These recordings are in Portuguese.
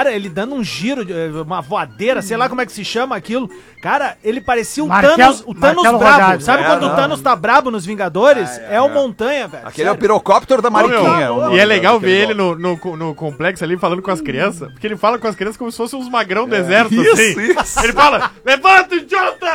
Cara, ele dando um giro, uma voadeira, sei lá como é que se chama aquilo. Cara, ele parecia o Marcelo- Thanos Marcelo brabo. Rodado. Sabe quando o Thanos tá brabo nos Vingadores? É o Montanha, velho. Aquele é o pirocóptero da Mariquinha. E é legal ver ele no complexo ali falando com as crianças, porque ele fala com as crianças como se fossem uns magrão do exército, assim. Ele fala, levanta, idiota!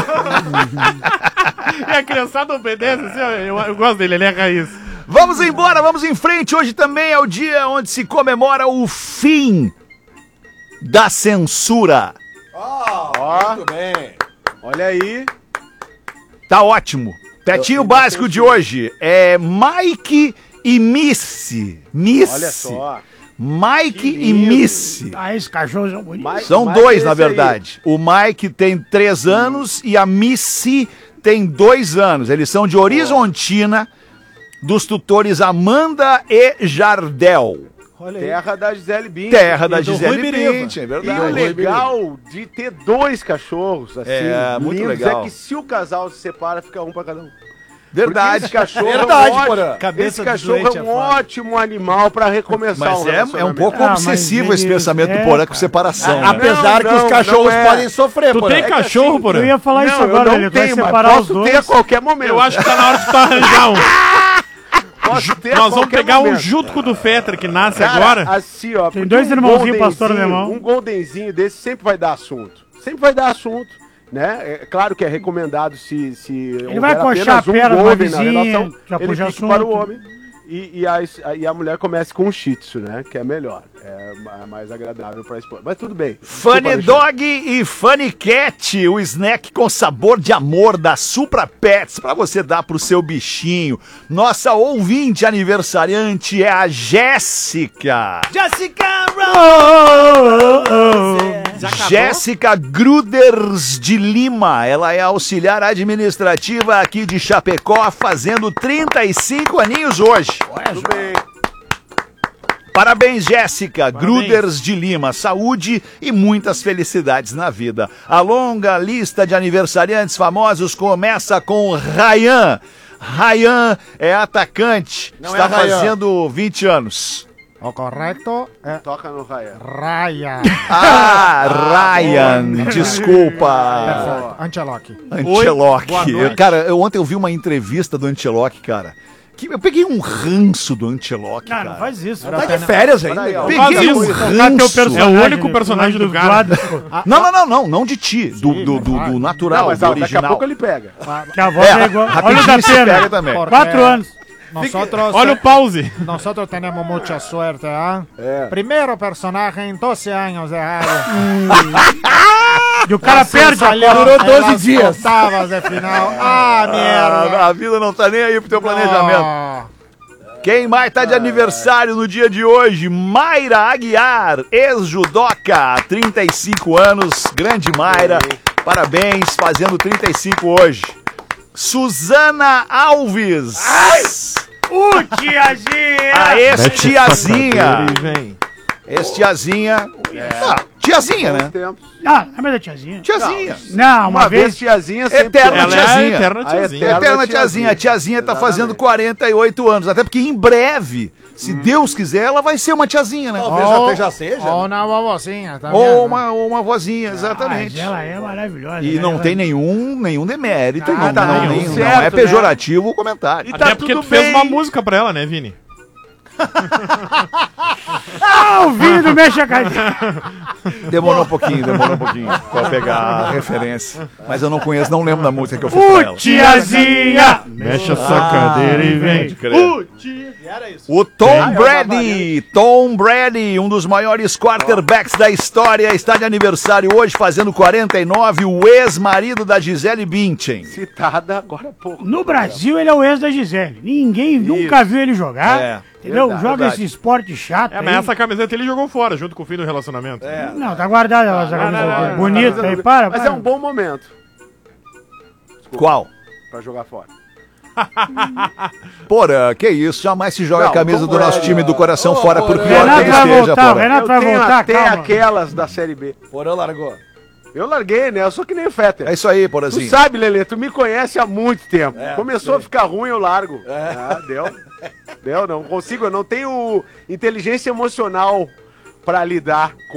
E a criançada obedece, assim, ó, eu gosto dele, ele é raiz. Vamos embora, vamos em frente. Hoje também é o dia onde se comemora o fim da censura. Muito bem. Olha aí. Tá ótimo. Tetinho básico de hoje é Mike e Missy. Olha só. Mike Que e lindo. Missy. Ah, esses cachorros são bonitos. São Mike dois, é na esse aí. verdade. O Mike tem 3 anos e a Missy tem 2 anos. Eles são de Horizontina, dos tutores Amanda e Jardel. Olha aí. Terra da Gisele Bündchen. Terra da E do Gisele Rui Biriva. Bündchen, é E verdade. o legal de ter 2 cachorros, assim, É, muito lindos, legal. é que se o casal se separa, fica um pra cada um. Verdade. Porque esse cachorro Verdade, é um Porã. ótimo, Cabeça esse de cachorro doente é é um foda. ótimo animal pra recomeçar Mas um é um relacionamento. pouco Ah, mas obsessivo esse eles- pensamento do é, Porã com cara. separação. né? Apesar Não, que os não, cachorros não é. podem sofrer, Tu porra. tem cachorro, porra? Eu ia falar isso Não, eu agora, não ele vai tenho, mas separar os posso dois. ter a qualquer momento. Eu acho que tá na hora de tu arranjar um. Posso ter a Nós vamos qualquer pegar um momento. junto com o do Fetter, que nasce Cara, agora. assim, ó. Tem porque 2 irmãozinhos goldenzinho- pastor alemão. Um goldenzinho desse sempre vai dar assunto. Sempre vai dar assunto, né? É claro que é recomendado se Ele vai coxar a perna de uma vizinha, já ele puxa fique para o assunto. homem. E a mulher começa com um shih tzu, né? Que é melhor. É mais agradável para a esposa. Mas tudo bem. Funny Desculpa, Dog e Funny Cat, o snack com sabor de amor da Supra Pets para você dar pro seu bichinho. Nossa ouvinte aniversariante é a Jéssica. Jessica Jéssica Gruders de Lima. Ela é auxiliar administrativa aqui de Chapecó, fazendo 35 aninhos hoje. Tudo bem. Parabéns, Jéssica Gruders de Lima. Saúde e muitas felicidades na vida. A longa lista de aniversariantes famosos começa com Ryan. Ryan é atacante, Não está é Ryan. fazendo 20 anos. O correto é Toca no Ryan. Raya. Ah, Ryan, desculpa. Anteloque. Ancelotti. boa noite. Cara, ontem eu vi uma entrevista do Ancelotti, cara. Que eu peguei um ranço do Ancelotti, Não, cara. não faz isso. Tá de férias ainda. Peraí, ó. cara. Peguei Faz um isso. ranço. É o único personagem do cara. Não de ti, do natural, Não, mas do daqui a original. pouco ele pega. Que a voz é igual. Olha o rapidinho da se pega pena. também. 4 anos. Nosotros, Olha o pause. nosotros tenemos mucha suerte, ¿ah? É. Primeiro personagem em 12 anos de rádio. E o cara perde a Salió durou en 12 las dias. Oitavas de final. Ah, merda. A vida não tá nem aí pro teu planejamento. Oh. Quem mais tá de aniversário no dia de hoje? Mayra Aguiar, ex-judoca, 35 anos, grande Mayra. Parabéns, fazendo 35 hoje. Suzana Alves. tiazinha! A ex-tiazinha. Vem. Ex-tiazinha. Ah, tiazinha, né? Tempos. Ah, lembra da tiazinha? Tiazinha. Não, uma vez. tiazinha sempre Eterna Ela é a tiazinha. eterna A tiazinha. Eterna tiazinha. A tiazinha tá fazendo 48 anos. Até porque em breve, se Deus quiser, ela vai ser uma tiazinha, né? Talvez até já seja. Ou na vovozinha, tá Ou vendo? uma vozinha, Mas exatamente. ela é maravilhosa. E né? não Ela- tem nenhum demérito, não, tá não, nenhum não certo, é pejorativo o comentário. Até porque tu fez uma música pra ela, né, Vini? Ah, o Vini do Mexa Casinha. Demorou um pouquinho pra pegar a referência. Mas eu não conheço, não lembro da música que eu fiz pra ela. Tiazinha! Mexe essa cadeira e vem. O Tom Brady, um dos maiores quarterbacks da história, está de aniversário hoje, fazendo 49, o ex-marido da Gisele Bündchen. Citada agora há pouco. No Brasil, ele é o ex da Gisele. Ninguém nunca viu ele jogar. É, Entendeu? verdade, Joga verdade. esse esporte chato. É, aí. mas essa camiseta ele jogou fora, junto com o fim do relacionamento. Não, tá guardada essa camisa bonita aí. Para, Mas para. é um bom momento Qual? pra jogar fora. Porra, que isso, jamais se joga Não, a camisa Tom do nosso Brady. time do coração fora, por pior que Renato ele vai esteja, voltar, porra. Renato vai Eu tenho voltar, até calma. aquelas da Série B. Porã largou. Eu larguei, né? Eu sou que nem o Fetter. É isso aí, Tu Porazinho. sabe, Lelê, tu me conhece há muito tempo. Começou a ficar ruim, eu largo. Ah, deu, não consigo, eu não tenho inteligência emocional pra lidar com